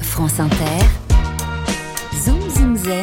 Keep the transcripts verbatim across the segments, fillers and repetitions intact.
France Inter, Zoom Zoom Zen,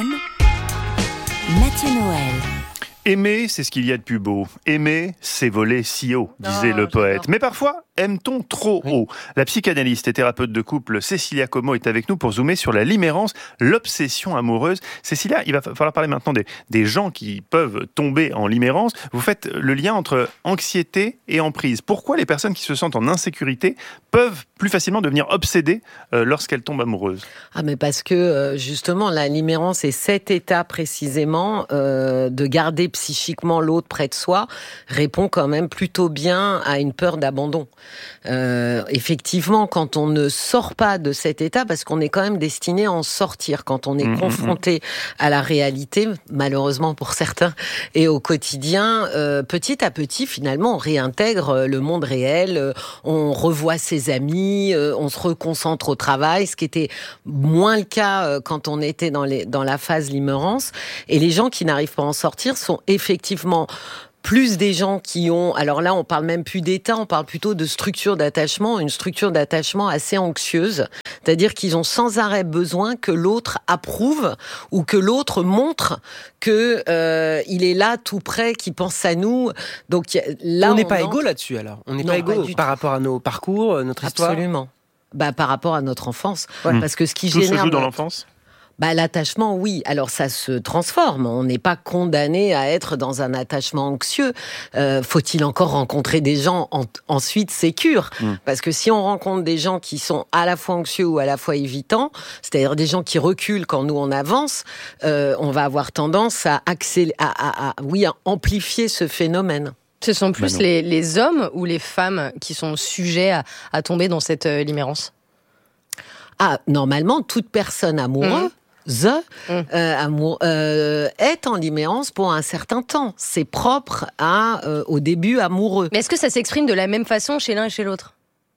Mathieu Noël. Aimer, c'est ce qu'il y a de plus beau. Aimer, c'est voler si haut, disait oh, le poète. j'adore. Mais parfois, aime-t-on trop oui. haut ? La psychanalyste et thérapeute de couple Cécilia Como est avec nous pour zoomer sur la limérance, l'obsession amoureuse. Cécilia, il va falloir parler maintenant des, des gens qui peuvent tomber en limérance. Vous faites le lien entre anxiété et emprise. Pourquoi les personnes qui se sentent en insécurité peuvent plus facilement devenir obsédées euh, lorsqu'elles tombent amoureuses ? Ah mais parce que justement la limérance est cet état précisément euh, de garder psychiquement l'autre près de soi répond quand même plutôt bien à une peur d'abandon. Euh, effectivement, quand on ne sort pas de cet état, parce qu'on est quand même destiné à en sortir, quand on est mmh, confronté mmh. à la réalité, malheureusement pour certains, et au quotidien, euh, petit à petit, finalement, on réintègre le monde réel, euh, on revoit ses amis, euh, on se reconcentre au travail, ce qui était moins le cas euh, quand on était dans, les, dans la phase limérance. Et les gens qui n'arrivent pas à en sortir sont effectivement plus des gens qui ont, alors là on parle même plus d'état, on parle plutôt de structure d'attachement, une structure d'attachement assez anxieuse, c'est-à-dire qu'ils ont sans arrêt besoin que l'autre approuve ou que l'autre montre que euh, il est là tout près, qu'il pense à nous. Donc là on n'est pas entre... égaux là-dessus alors, on n'est non, pas égaux pas par tout. Rapport à nos parcours, notre histoire. Absolument. Bah par rapport à notre enfance, ouais. parce que ce qui Tout génère se joue dans notre... l'enfance. Bah, l'attachement, oui. Alors, ça se transforme. On n'est pas condamné à être dans un attachement anxieux. Euh, faut-il encore rencontrer des gens en, ensuite sécures ? mmh. Parce que si on rencontre des gens qui sont à la fois anxieux ou à la fois évitants, c'est-à-dire des gens qui reculent quand nous on avance, euh, on va avoir tendance à, accélérer, à, à, à, oui, à amplifier ce phénomène. Ce sont plus bah les, les hommes ou les femmes qui sont sujets à, à tomber dans cette euh, limérance ? Ah, normalement, toute personne amoureuse mmh. The, mmh. euh, amour, euh, est en limérance pour un certain temps. C'est propre à, euh, au début amoureux. Mais est-ce que ça s'exprime de la même façon chez l'un et chez l'autre ?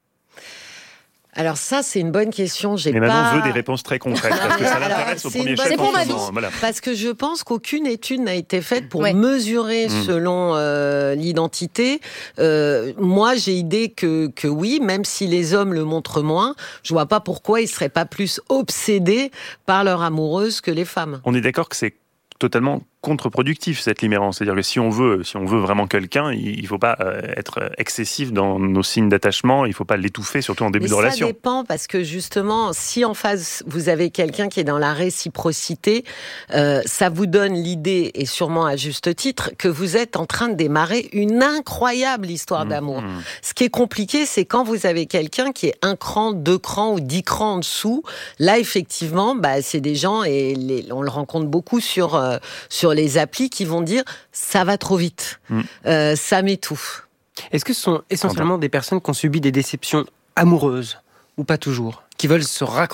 Alors ça, c'est une bonne question. J'ai Mais pas... maintenant, on veut des réponses très concrètes, parce que ça Alors, l'intéresse au premier bonne... chef. C'est pour ma vie. Voilà. Parce que je pense qu'aucune étude n'a été faite pour ouais. mesurer mmh. selon euh, l'identité. Euh, moi, j'ai idée que, que oui, même si les hommes le montrent moins, je vois pas pourquoi ils seraient pas plus obsédés par leur amoureuse que les femmes. On est d'accord que c'est totalement contre-productif cette limérance, c'est-à-dire que si on veut, si on veut vraiment quelqu'un, il ne faut pas euh, être excessif dans nos signes d'attachement, il ne faut pas l'étouffer, surtout en début Mais de relation. Ça dépend, parce que justement, si en face vous avez quelqu'un qui est dans la réciprocité, euh, ça vous donne l'idée, et sûrement à juste titre, que vous êtes en train de démarrer une incroyable histoire mmh, d'amour. Mmh. Ce qui est compliqué, c'est quand vous avez quelqu'un qui est un cran, deux crans ou dix crans en dessous. Là, effectivement, bah, c'est des gens, et les, on le rencontre beaucoup sur euh, sur les applis qui vont dire ça va trop vite, mmh. euh, ça m'étouffe. Est-ce que ce sont essentiellement des personnes qui ont subi des déceptions amoureuses ou pas toujours, qui veulent se raccrocher ?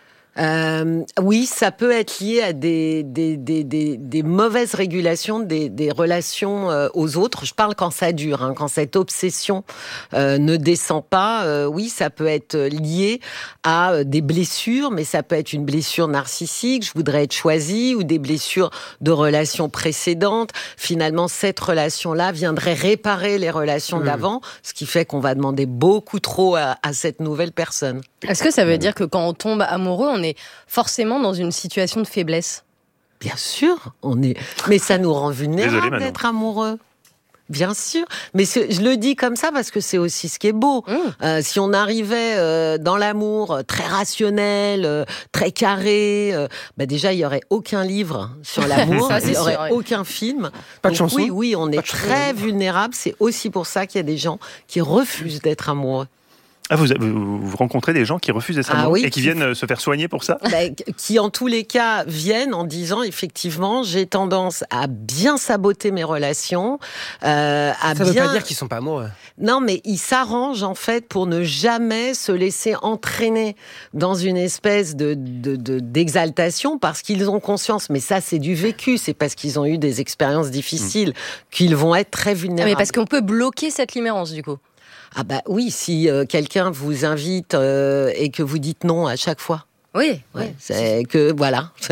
Euh, oui, ça peut être lié à des, des, des, des, des mauvaises régulations des, des relations euh, aux autres. Je parle quand ça dure, hein, quand cette obsession euh, ne descend pas. Euh, oui, ça peut être lié à euh, des blessures, mais ça peut être une blessure narcissique, je voudrais être choisie, ou des blessures de relations précédentes. Finalement, cette relation-là viendrait réparer les relations mmh. d'avant, ce qui fait qu'on va demander beaucoup trop à, à cette nouvelle personne. Est-ce que ça veut dire que quand on tombe amoureux, on est forcément dans une situation de faiblesse ? Bien sûr, on est. Mais ça nous rend vulnérables Désolé, d'être amoureux. Bien sûr, mais je le dis comme ça parce que c'est aussi ce qui est beau. Mmh. Euh, si on arrivait euh, dans l'amour très rationnel, euh, très carré, euh, bah déjà il y aurait aucun livre sur l'amour, ça, il y aurait sûr, ouais. aucun film. Pas Donc, de chanson. Oui, oui, on est Pas très vulnérable. C'est aussi pour ça qu'il y a des gens qui refusent d'être amoureux. Ah, vous, vous, vous rencontrez des gens qui refusent d'être amoureux ah, oui, et qui, qui viennent se faire soigner pour ça ? bah, Qui, en tous les cas, viennent en disant, effectivement, j'ai tendance à bien saboter mes relations. Euh, à ça bien... ne veut pas dire qu'ils ne sont pas amoureux. Non, mais ils s'arrangent, en fait, pour ne jamais se laisser entraîner dans une espèce de, de, de, d'exaltation, parce qu'ils ont conscience, mais ça, c'est du vécu, c'est parce qu'ils ont eu des expériences difficiles, mmh. qu'ils vont être très vulnérables. Ah, mais parce qu'on peut bloquer cette limérance, du coup. Ah bah oui, si euh, quelqu'un vous invite euh, et que vous dites non à chaque fois. Oui, ouais, oui. C'est que, voilà.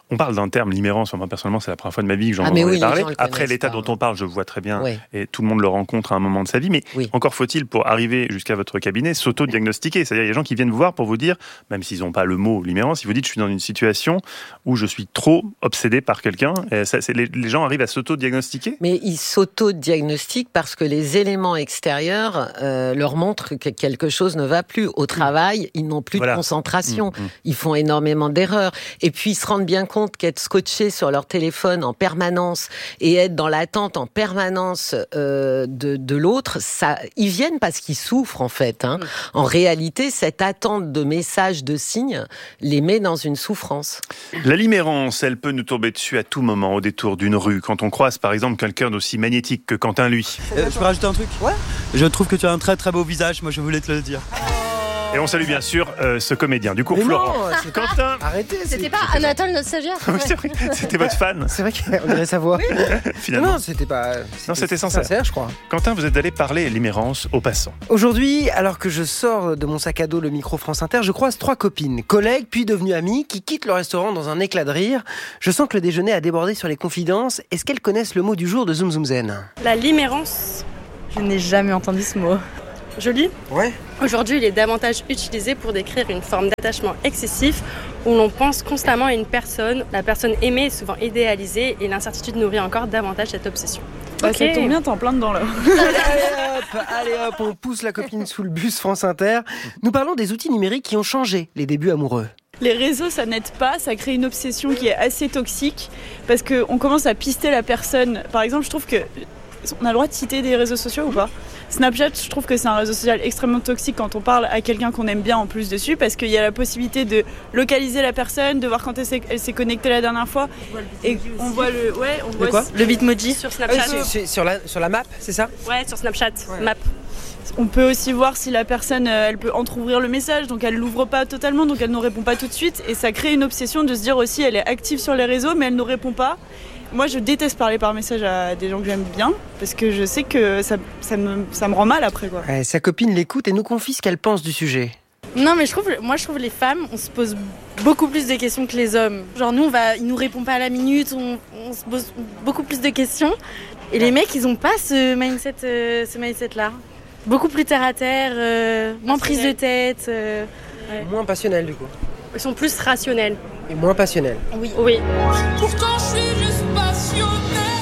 On parle d'un terme, limérance. Moi, personnellement, c'est la première fois de ma vie que j'en Ah, ai oui, parlé. le Après, l'état pas. dont on parle, je vois très bien. Oui. Et tout le monde le rencontre à un moment de sa vie. Mais Oui. encore faut-il, pour arriver jusqu'à votre cabinet, s'auto-diagnostiquer. C'est-à-dire, il y a des gens qui viennent vous voir pour vous dire, même s'ils n'ont pas le mot limérance, ils vous disent, je suis dans une situation où je suis trop obsédé par quelqu'un. Et ça, c'est, les, les gens arrivent à s'auto-diagnostiquer. Mais ils s'auto-diagnostiquent parce que les éléments extérieurs euh, leur montrent que quelque chose ne va plus. Au travail, ils n'ont plus Voilà. de concentration. Mmh, mmh. Ils font énormément d'erreurs. Et puis, ils se rendent bien compte qu'être scotché sur leur téléphone en permanence et être dans l'attente en permanence euh, de, de l'autre, ça, ils viennent parce qu'ils souffrent, en fait. Hein. En réalité, cette attente de messages, de signes, les met dans une souffrance. La limérance, elle peut nous tomber dessus à tout moment, au détour d'une rue, quand on croise par exemple quelqu'un d'aussi magnétique que Quentin, lui. Euh, je peux rajouter un truc ? Ouais. Je trouve que tu as un très très beau visage, moi je voulais te le dire. Et on salue bien sûr euh, ce comédien du cours Mais Florent. non, c'est- Quentin. Arrêtez. c'est- C'était pas Anatole, notre stagiaire? Oui, c'est vrai, c'était votre fan, C'est vrai qu'on dirait sa voix. finalement. Non, c'était pas. Non, c'était sincère. je crois. Quentin, vous êtes allé parler limérance aux passants. Aujourd'hui, alors que je sors de mon sac à dos le micro France Inter, je croise trois copines, collègues puis devenues amies, qui quittent le restaurant dans un éclat de rire. Je sens que le déjeuner a débordé sur les confidences. Est-ce qu'elles connaissent le mot du jour de Zoom Zoom Zen ? La limérance, Je n'ai jamais entendu ce mot. joli. Ouais. Aujourd'hui, il est davantage utilisé pour décrire une forme d'attachement excessif où l'on pense constamment à une personne. La personne aimée est souvent idéalisée et l'incertitude nourrit encore davantage cette obsession. Bah, Ok. ça tombe bien, t'es en plein dedans là. Allez hop, allez hop, on pousse la copine sous le bus France Inter. Nous parlons des outils numériques qui ont changé les débuts amoureux. Les réseaux, ça n'aide pas, ça crée une obsession qui est assez toxique parce qu'on commence à pister la personne. Par exemple, je trouve que on a le droit de citer des réseaux sociaux ou pas ? Snapchat, je trouve que c'est un réseau social extrêmement toxique quand on parle à quelqu'un qu'on aime bien en plus dessus parce qu'il y a la possibilité de localiser la personne, de voir quand elle s'est, elle s'est connectée la dernière fois. Et on voit le, ouais, on voit quoi Le Bitmoji sur Snapchat. sur, la, sur la map, c'est ça ? Ouais, sur Snapchat. Map. On peut aussi voir si la personne, euh, elle peut entrouvrir le message, donc elle l'ouvre pas totalement, donc elle ne répond pas tout de suite. Et ça crée une obsession de se dire aussi, elle est active sur les réseaux, mais elle ne répond pas. Moi, je déteste parler par message à des gens que j'aime bien, parce que je sais que ça, ça, me, ça me rend mal après, quoi. Ouais, sa copine l'écoute et nous confie ce qu'elle pense du sujet. Non, mais je trouve, moi je trouve les femmes, on se pose beaucoup plus de questions que les hommes. Genre nous, on va, ils nous répondent pas à la minute, on, on se pose beaucoup plus de questions. Et les mecs, ils ont pas ce mindset, euh, ce mindset-là. Beaucoup plus terre à terre, euh, moins prise de tête. Euh, ouais. Moins passionnel du coup. Ils sont plus rationnels. Et moins passionnel. Oui. Oui. Pourtant je suis juste passionnée.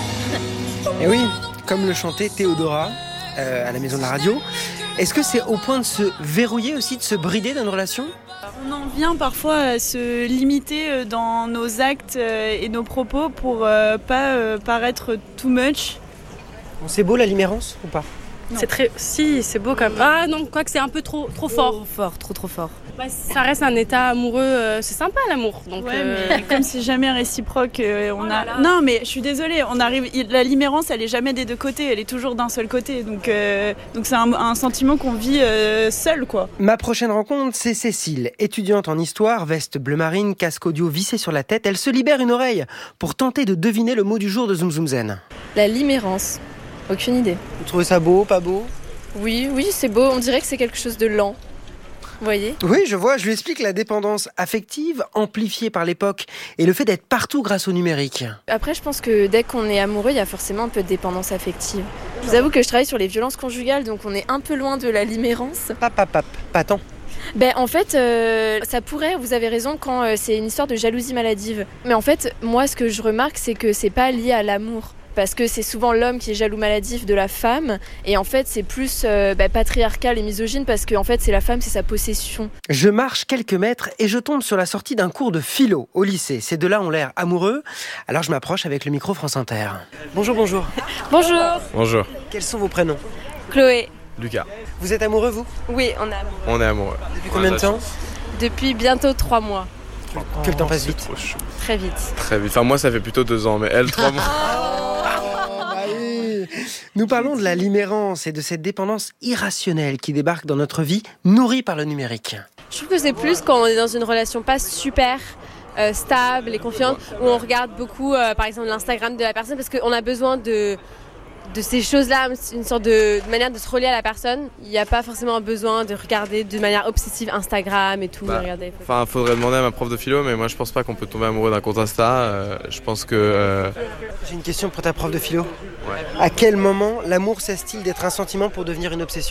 Et oui, comme le chantait Théodora euh, à la maison de la radio. Est-ce que c'est au point de se verrouiller aussi, de se brider dans une relation ? On en vient parfois à se limiter dans nos actes et nos propos pour euh, pas euh, paraître too much. Bon, c'est beau la limérance ou pas ? C'est très. Si, c'est beau quand même. Ah non, quoi que c'est un peu trop, trop fort. Trop fort, trop trop fort. Bah, ça reste un état amoureux. euh, c'est sympa l'amour. Donc. Ouais, euh, mais comme c'est jamais réciproque, euh, on Oh a. là là. Non, mais je suis désolée, on arrive. La limérance, elle est jamais des deux côtés, elle est toujours d'un seul côté. Donc, euh, donc c'est un, un sentiment qu'on vit euh, seul, quoi. Ma prochaine rencontre, c'est Cécile, étudiante en histoire, veste bleu marine, casque audio vissé sur la tête. Elle se libère une oreille pour tenter de deviner le mot du jour de Zoom Zoom Zen. La limérance. Aucune idée. Vous trouvez ça beau, pas beau ? Oui, oui, c'est beau. On dirait que c'est quelque chose de lent. Vous voyez ? Oui, je vois, je lui explique la dépendance affective, amplifiée par l'époque, et le fait d'être partout grâce au numérique. Après, je pense que dès qu'on est amoureux, il y a forcément un peu de dépendance affective. Je vous avoue que je travaille sur les violences conjugales, donc on est un peu loin de la limérance. Pap, pap, pap, pas tant. Ben, en fait, euh, ça pourrait, vous avez raison, quand euh, c'est une histoire de jalousie maladive. Mais en fait, moi, ce que je remarque, c'est que c'est pas lié à l'amour. Parce que c'est souvent l'homme qui est jaloux maladif de la femme. Et en fait, c'est plus euh, bah, patriarcal et misogyne parce que en fait, c'est la femme, c'est sa possession. Je marche quelques mètres et je tombe sur la sortie d'un cours de philo au lycée. Ces deux-là ont l'air amoureux. Alors je m'approche avec le micro France Inter. Bonjour, bonjour. Bonjour. Bonjour. Quels sont vos prénoms ? Chloé. Lucas. Vous êtes amoureux, vous ? Oui, on est amoureux. On est amoureux. Depuis combien de temps ? Depuis bientôt trois mois. Que le temps passe vite. Trop chaud. Très vite. Très vite. Enfin, moi, ça fait plutôt deux ans, mais elle, trois mois. Nous parlons de la limérance et de cette dépendance irrationnelle qui débarque dans notre vie, nourrie par le numérique. Je trouve que c'est plus quand on est dans une relation pas super euh, stable et confiante, où on regarde beaucoup, euh, par exemple, l'Instagram de la personne, parce qu'on a besoin de, de ces choses-là, une sorte de, de manière de se relier à la personne. Il n'y a pas forcément besoin de regarder de manière obsessive Instagram et tout. Bah, regarder. Enfin, faudrait demander à ma prof de philo, mais moi je pense pas qu'on peut tomber amoureux d'un compte Insta. Euh, je pense que... Euh... J'ai une question pour ta prof de philo. Ouais. À quel moment l'amour cesse-t-il d'être un sentiment pour devenir une obsession ?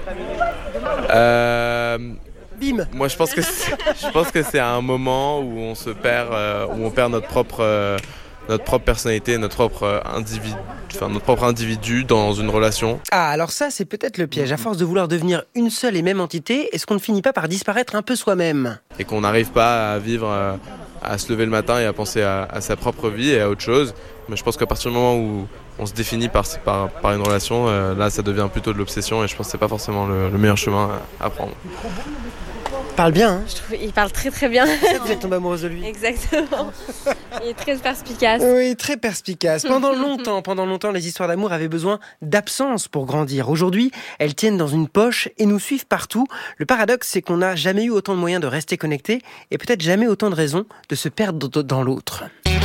Euh... Bim. Moi je pense que c'est, je pense que c'est à un moment où on se perd, euh, où on perd notre propre... Euh, notre propre personnalité, notre propre individu, enfin notre propre individu dans une relation. Ah, alors ça, c'est peut-être le piège. À force de vouloir devenir une seule et même entité, est-ce qu'on ne finit pas par disparaître un peu soi-même ? Et qu'on n'arrive pas à vivre, à se lever le matin et à penser à, à sa propre vie et à autre chose. Mais je pense qu'à partir du moment où on se définit par, par, par une relation, euh, là, ça devient plutôt de l'obsession et je pense que c'est pas forcément le, le meilleur chemin à, à prendre. Il parle bien, hein ? Je trouve qu'il parle très très bien. Vous êtes tombée amoureuse de lui. Exactement. Il est très perspicace. Oui, très perspicace. Pendant longtemps, pendant longtemps, les histoires d'amour avaient besoin d'absence pour grandir. Aujourd'hui, elles tiennent dans une poche et nous suivent partout. Le paradoxe, c'est qu'on n'a jamais eu autant de moyens de rester connectés et peut-être jamais autant de raisons de se perdre dans l'autre.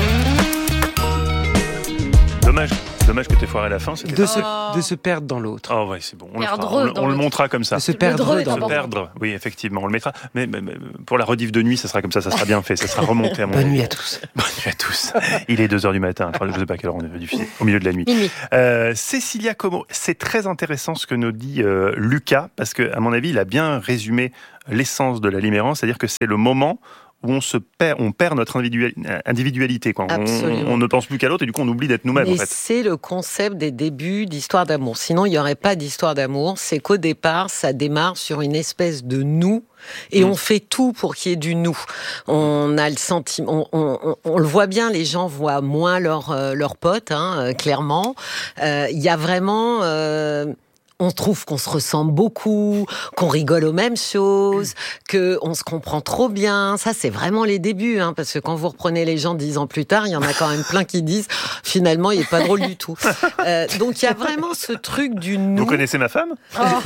Dommage. Dommage que t'aies foiré la fin. C'était de, ça. se, de se perdre dans l'autre. Oh ouais, c'est bon. On, le, Perdre fera. on, on le l'autre. montrera comme ça. De se perdre Se dans l'autre. perdre, oui, effectivement. On le mettra. Mais, mais, mais pour la rediff de nuit, ça sera comme ça. Ça sera bien fait. Ça sera remonté à mon Bonne avis. nuit à tous. Bonne nuit à tous. Il est deux heures du matin. Enfin, je ne sais pas à quelle heure on est diffusé. Au milieu de la nuit. Minuit. Euh, Cécilia Como, c'est très intéressant ce que nous dit euh, Lucas, parce qu'à mon avis, il a bien résumé l'essence de la limérance, c'est-à-dire que c'est le moment où on se perd, on perd notre individualité, quoi. On, on ne pense plus qu'à l'autre et du coup on oublie d'être nous-mêmes. Mais en fait. C'est le concept des débuts d'histoire d'amour. Sinon, il n'y aurait pas d'histoire d'amour. C'est qu'au départ, ça démarre sur une espèce de nous. Et mmh. on fait tout pour qu'il y ait du nous. On a le sentiment, on, on, on, on le voit bien, les gens voient moins leurs euh, leurs potes, hein, euh, clairement. Il euh, y a vraiment. Euh, On trouve qu'on se ressemble beaucoup, qu'on rigole aux mêmes choses, qu'on se comprend trop bien. Ça, c'est vraiment les débuts, hein, parce que quand vous reprenez les gens dix ans plus tard, il y en a quand même plein qui disent finalement, il est pas drôle du tout. Euh, donc, il y a vraiment ce truc du nous. Vous connaissez ma femme ?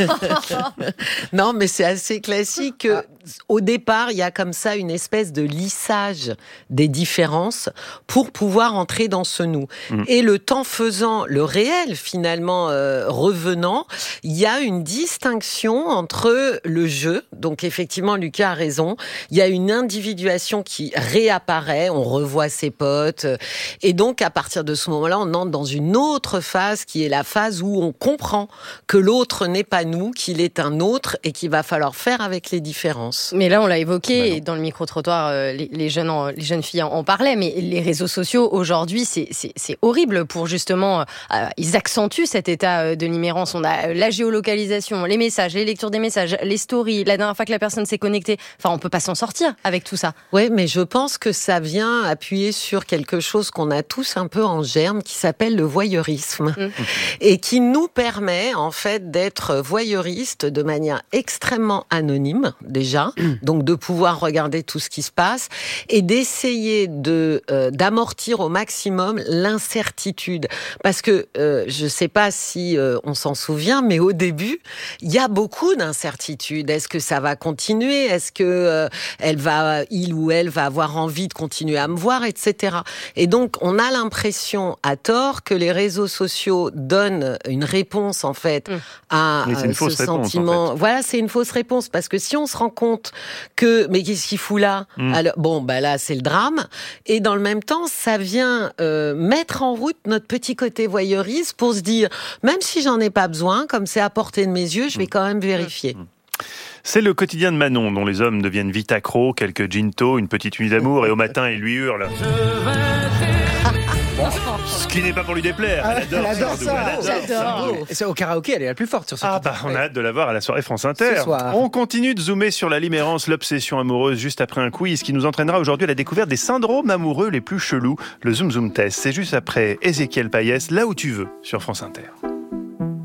Non, mais c'est assez classique. Que, au départ, il y a comme ça une espèce de lissage des différences pour pouvoir entrer dans ce nous. Mmh. Et le temps faisant, le réel finalement euh, revenant, il y a une distinction entre le jeu, donc effectivement Lucas a raison, il y a une individuation qui réapparaît, on revoit ses potes, et donc à partir de ce moment-là, on entre dans une autre phase qui est la phase où on comprend que l'autre n'est pas nous, qu'il est un autre et qu'il va falloir faire avec les différences. Mais là, on l'a évoqué, bah et dans le micro-trottoir, euh, les, les, jeunes en, les jeunes filles en parlaient, mais les réseaux sociaux, aujourd'hui, c'est, c'est, c'est horrible pour justement... Euh, ils accentuent cet état de nimérance. On a la géolocalisation, les messages, les lectures des messages, les stories, la dernière fois que la personne s'est connectée. Enfin, on peut pas s'en sortir avec tout ça. Oui, mais je pense que ça vient appuyer sur quelque chose qu'on a tous un peu en germe, qui s'appelle le voyeurisme. Mmh. Et qui nous permet, en fait, d'être voyeuristes de manière extrêmement anonyme, déjà. Donc, de pouvoir regarder tout ce qui se passe et d'essayer de, euh, d'amortir au maximum l'incertitude. Parce que, euh, je sais pas si euh, on s'en souvient, mais au début, il y a beaucoup d'incertitudes. Est-ce que ça va continuer ? Est-ce que euh, elle va, il ou elle va avoir envie de continuer à me voir, et cetera. Et donc, on a l'impression, à tort, que les réseaux sociaux donnent une réponse, en fait, mmh. à mais c'est une euh, fausse ce réponse, sentiment. En fait. Voilà, c'est une fausse réponse. Parce que si on se rend compte que, mais qu'est-ce qu'il fout là ? mmh. Alors, bon, bah là, c'est le drame. Et dans le même temps, ça vient euh, mettre en route notre petit côté voyeuriste pour se dire, même si j'en ai pas besoin, comme c'est à portée de mes yeux, je vais quand même vérifier. Mmh. C'est le quotidien de Manon, dont les hommes deviennent vite accros, quelques ginto, une petite nuit d'amour, et au matin, ils lui hurlent. Ce qui n'est pas pour lui déplaire. Elle adore, elle adore ça. Elle adore J'adore. Et c'est au karaoké, elle est la plus forte sur ce Ah bah, on a hâte de la voir à la soirée France Inter. Ce soir. On continue de zoomer sur la limérance, l'obsession amoureuse, juste après un quiz qui nous entraînera aujourd'hui à la découverte des syndromes amoureux les plus chelous. Le Zoom Zoom Test, c'est juste après Ézéchiel Payès, là où tu veux, sur France Inter.